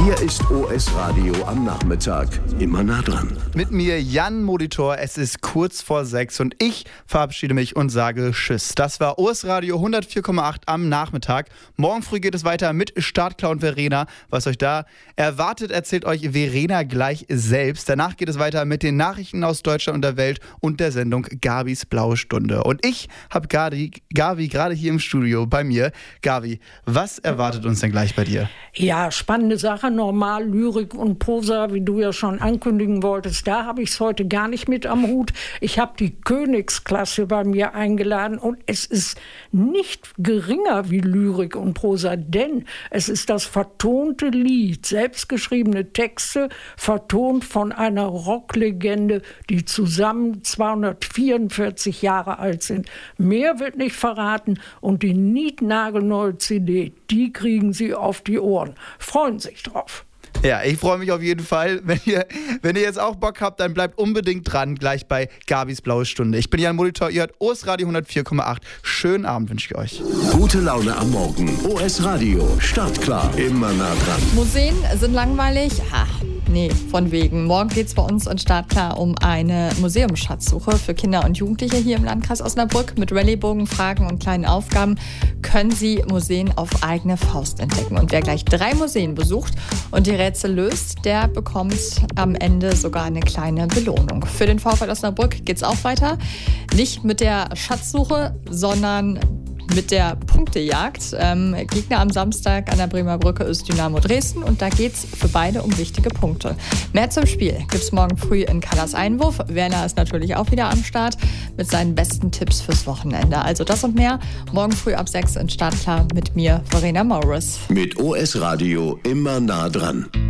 Hier ist OS Radio am Nachmittag. Immer nah dran. Mit mir Jan Molitor, es ist kurz vor 6 und ich verabschiede mich und sage Tschüss. Das war OS Radio 104,8 am Nachmittag. Morgen früh geht es weiter mit Startklar und Verena. Was euch da erwartet, erzählt euch Verena gleich selbst. Danach geht es weiter mit den Nachrichten aus Deutschland und der Welt und der Sendung Gabis Blaue Stunde. Und ich habe Gabi gerade hier im Studio bei mir. Gabi, was erwartet uns denn gleich bei dir? Ja, spannende Sache. Normal, Lyrik und Prosa, wie du ja schon ankündigen wolltest, da habe ich es heute gar nicht mit am Hut. Ich habe die Königsklasse bei mir eingeladen und es ist nicht geringer wie Lyrik und Prosa, denn es ist das vertonte Lied, selbstgeschriebene Texte, vertont von einer Rocklegende, die zusammen 244 Jahre alt sind. Mehr wird nicht verraten und die nietnagelneue CD, die kriegen sie auf die Ohren. Freuen sich drauf. Ja, ich freue mich auf jeden Fall. Wenn ihr jetzt auch Bock habt, dann bleibt unbedingt dran, gleich bei Gabis Blaue Stunde. Ich bin Jan Molitor, ihr hört OS Radio 104,8. Schönen Abend wünsche ich euch. Gute Laune am Morgen. OS Radio. Startklar. Immer nah dran. Museen sind langweilig? Nee, von wegen. Morgen geht es bei uns in Startklar um eine Museumsschatzsuche für Kinder und Jugendliche hier im Landkreis Osnabrück. Mit Rallye-Bogen, Fragen und kleinen Aufgaben können sie Museen auf eigene Faust entdecken. Und wer gleich 3 Museen besucht und die Rätsel löst, der bekommt am Ende sogar eine kleine Belohnung. Für den VfL Osnabrück geht es auch weiter. Nicht mit der Schatzsuche, sondern mit der Punktejagd. Gegner am Samstag an der Bremer Brücke ist Dynamo Dresden und da geht's für beide um wichtige Punkte. Mehr zum Spiel gibt's morgen früh in Kallas Einwurf. Werner ist natürlich auch wieder am Start mit seinen besten Tipps fürs Wochenende. Also das und mehr morgen früh ab 6 in Startklar mit mir, Verena Morris. Mit OS Radio immer nah dran.